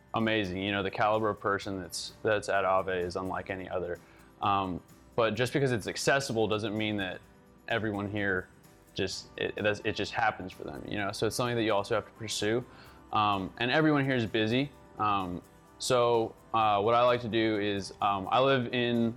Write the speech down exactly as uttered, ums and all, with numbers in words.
amazing. You know, the caliber of person that's that's at Aave is unlike any other. Um, but just because it's accessible doesn't mean that everyone here just it, it, it just happens for them. You know, so it's something that you also have to pursue. Um, and everyone here is busy. Um, so uh, what I like to do is um, I live in